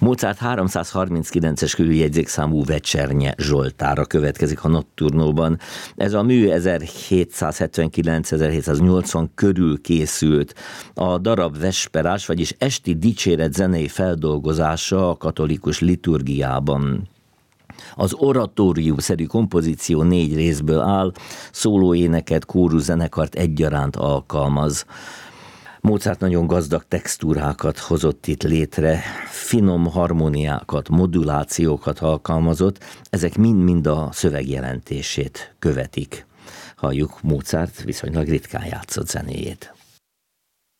Mozart 339-es körüljegyzékszámú Vecsernye Zsoltára következik a Notturnóban. Ez a mű 1779-1780 körül készült. A darab vesperás, vagyis esti dicséret zenei feldolgozása a katolikus liturgiában. Az oratórium-szerű kompozíció 4 részből áll, szólóéneket, kóruszenekart egyaránt alkalmaz. Mozart nagyon gazdag textúrákat hozott itt létre, finom harmóniákat, modulációkat alkalmazott, ezek mind-mind a szövegjelentését követik. Halljuk Mozart viszonylag ritkán játszott zenéjét.